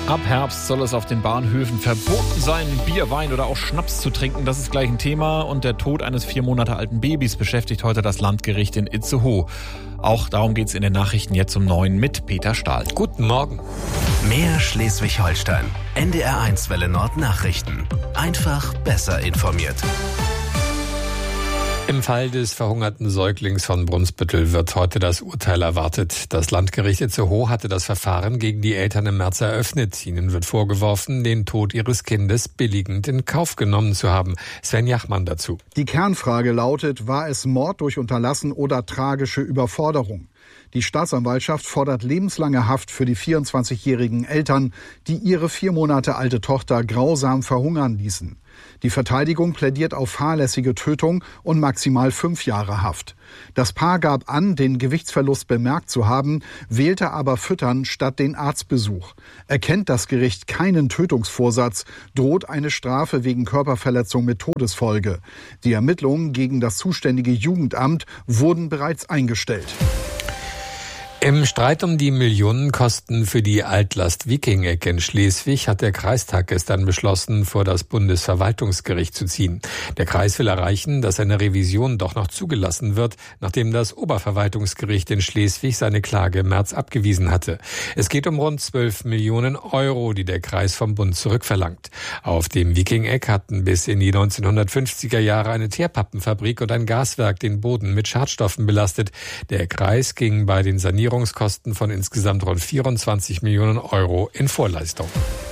Ab Herbst soll es auf den Bahnhöfen verboten sein, Bier, Wein oder auch Schnaps zu trinken. Das ist gleich ein Thema. Und der Tod eines 4 Monate alten Babys beschäftigt heute das Landgericht in Itzehoe. Auch darum geht es in den Nachrichten jetzt um 9 mit Peter Stahl. Guten Morgen. Mehr Schleswig-Holstein. NDR1 Welle Nord Nachrichten. Einfach besser informiert. Im Fall des verhungerten Säuglings von Brunsbüttel wird heute das Urteil erwartet. Das Landgericht Itzehoe hatte das Verfahren gegen die Eltern im März eröffnet. Ihnen wird vorgeworfen, den Tod ihres Kindes billigend in Kauf genommen zu haben. Sven Jachmann dazu. Die Kernfrage lautet, war es Mord durch Unterlassen oder tragische Überforderung? Die Staatsanwaltschaft fordert lebenslange Haft für die 24-jährigen Eltern, die ihre 4 Monate alte Tochter grausam verhungern ließen. Die Verteidigung plädiert auf fahrlässige Tötung und maximal 5 Jahre Haft. Das Paar gab an, den Gewichtsverlust bemerkt zu haben, wählte aber Füttern statt den Arztbesuch. Erkennt das Gericht keinen Tötungsvorsatz, droht eine Strafe wegen Körperverletzung mit Todesfolge. Die Ermittlungen gegen das zuständige Jugendamt wurden bereits eingestellt. Im Streit um die Millionenkosten für die Altlast-Viking-Eck in Schleswig hat der Kreistag gestern beschlossen, vor das Bundesverwaltungsgericht zu ziehen. Der Kreis will erreichen, dass eine Revision doch noch zugelassen wird, nachdem das Oberverwaltungsgericht in Schleswig seine Klage im März abgewiesen hatte. Es geht um rund 12 Millionen Euro, die der Kreis vom Bund zurückverlangt. Auf dem Viking-Eck hatten bis in die 1950er Jahre eine Teerpappenfabrik und ein Gaswerk den Boden mit Schadstoffen belastet. Der Kreis ging bei den Sanierungskosten von insgesamt rund 24 Millionen Euro in Vorleistung.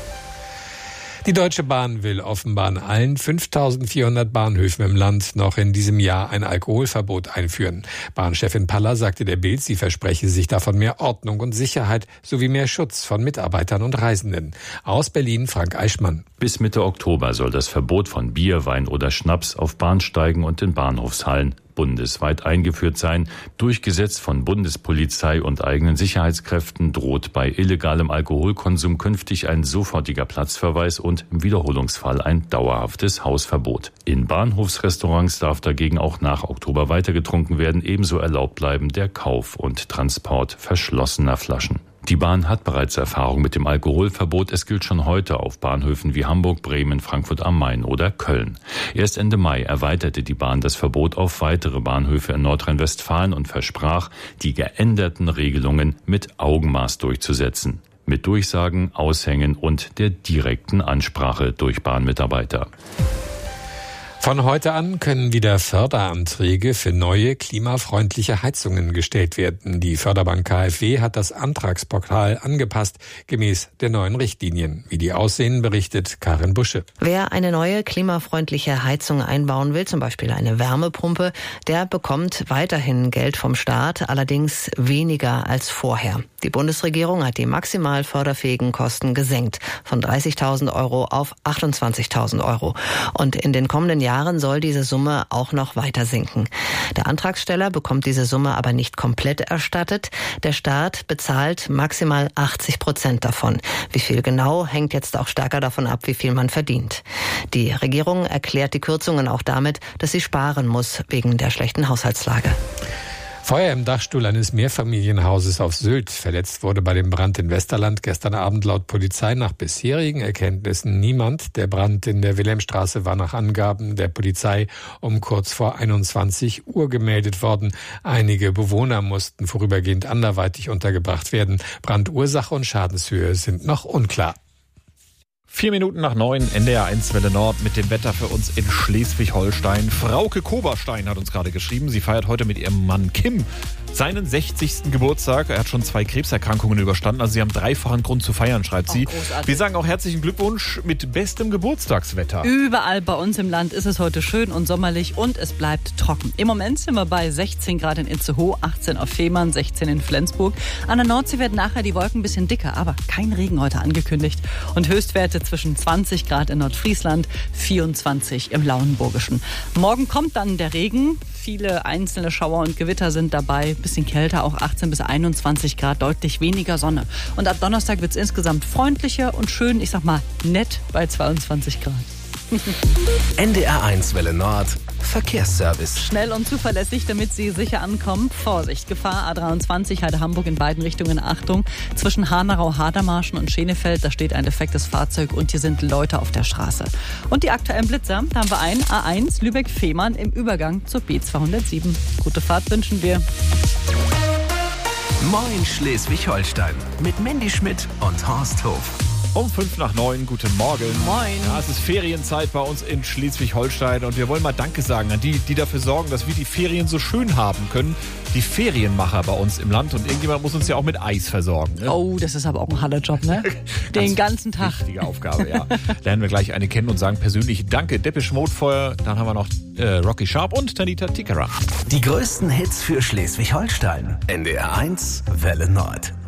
Die Deutsche Bahn will offenbar an allen 5.400 Bahnhöfen im Land noch in diesem Jahr ein Alkoholverbot einführen. Bahnchefin Paller sagte der Bild, sie verspreche sich davon mehr Ordnung und Sicherheit sowie mehr Schutz von Mitarbeitern und Reisenden. Aus Berlin Frank Eichmann. Bis Mitte Oktober soll das Verbot von Bier, Wein oder Schnaps auf Bahnsteigen und in Bahnhofshallen bundesweit eingeführt sein. Durchgesetzt von Bundespolizei und eigenen Sicherheitskräften droht bei illegalem Alkoholkonsum künftig ein sofortiger Platzverweis und im Wiederholungsfall ein dauerhaftes Hausverbot. In Bahnhofsrestaurants darf dagegen auch nach Oktober weiter getrunken werden. Ebenso erlaubt bleiben der Kauf und Transport verschlossener Flaschen. Die Bahn hat bereits Erfahrung mit dem Alkoholverbot. Es gilt schon heute auf Bahnhöfen wie Hamburg, Bremen, Frankfurt am Main oder Köln. Erst Ende Mai erweiterte die Bahn das Verbot auf weitere Bahnhöfe in Nordrhein-Westfalen und versprach, die geänderten Regelungen mit Augenmaß durchzusetzen. Mit Durchsagen, Aushängen und der direkten Ansprache durch Bahnmitarbeiter. Von heute an können wieder Förderanträge für neue klimafreundliche Heizungen gestellt werden. Die Förderbank KfW hat das Antragsportal angepasst, gemäß der neuen Richtlinien. Wie die aussehen, berichtet Karin Busche. Wer eine neue klimafreundliche Heizung einbauen will, zum Beispiel eine Wärmepumpe, der bekommt weiterhin Geld vom Staat, allerdings weniger als vorher. Die Bundesregierung hat die maximal förderfähigen Kosten gesenkt, von 30.000 Euro auf 28.000 Euro. Und in den kommenden Jahren soll diese Summe auch noch weiter sinken. Der Antragsteller bekommt diese Summe aber nicht komplett erstattet. Der Staat bezahlt maximal 80% davon. Wie viel genau, hängt jetzt auch stärker davon ab, wie viel man verdient. Die Regierung erklärt die Kürzungen auch damit, dass sie sparen muss wegen der schlechten Haushaltslage. Feuer im Dachstuhl eines Mehrfamilienhauses auf Sylt. Verletzt wurde bei dem Brand in Westerland gestern Abend laut Polizei nach bisherigen Erkenntnissen niemand. Der Brand in der Wilhelmstraße war nach Angaben der Polizei um kurz vor 21 Uhr gemeldet worden. Einige Bewohner mussten vorübergehend anderweitig untergebracht werden. Brandursache und Schadenshöhe sind noch unklar. 4 Minuten nach 9, NDR1 Welle Nord mit dem Wetter für uns in Schleswig-Holstein. Frauke Koberstein hat uns gerade geschrieben, sie feiert heute mit ihrem Mann Kim seinen 60. Geburtstag. Er hat schon 2 Krebserkrankungen überstanden, also sie haben 3-fachen Grund zu feiern, schreibt sie. Großartig. Wir sagen auch herzlichen Glückwunsch mit bestem Geburtstagswetter. Überall bei uns im Land ist es heute schön und sommerlich und es bleibt trocken. Im Moment sind wir bei 16 Grad in Itzehoe, 18 auf Fehmarn, 16 in Flensburg. An der Nordsee werden nachher die Wolken ein bisschen dicker, aber kein Regen heute angekündigt. Und Höchstwerte zwischen 20 Grad in Nordfriesland, 24 im Lauenburgischen. Morgen kommt dann der Regen. Viele einzelne Schauer und Gewitter sind dabei. Bisschen kälter, auch 18 bis 21 Grad, deutlich weniger Sonne. Und ab Donnerstag wird es insgesamt freundlicher und schön, ich sag mal nett, bei 22 Grad. NDR1 Welle Nord Verkehrsservice. Schnell und zuverlässig, damit Sie sicher ankommen. Vorsicht, Gefahr A23 Heide-Hamburg in beiden Richtungen. Achtung, zwischen Hanau, Hadermarschen und Schenefeld, da steht ein defektes Fahrzeug und hier sind Leute auf der Straße. Und die aktuellen Blitzer, da haben wir einen A1 Lübeck-Fehmarn im Übergang zur B207. Gute Fahrt wünschen wir. Moin Schleswig-Holstein mit Mandy Schmidt und Horst Hof. Um 8:05, guten Morgen. Moin. Ja, es ist Ferienzeit bei uns in Schleswig-Holstein und wir wollen mal Danke sagen an die dafür sorgen, dass wir die Ferien so schön haben können. Die Ferienmacher bei uns im Land und irgendjemand muss uns ja auch mit Eis versorgen. Ne? Oh, das ist aber auch ein Hallerjob, ne? Den ganzen Tag. Wichtige Aufgabe, ja. Lernen wir gleich eine kennen und sagen persönlich Danke. Depeche Mode vorher, dann haben wir noch Rocky Sharp und Tanita Tikaram. Die größten Hits für Schleswig-Holstein. NDR1 Welle Nord.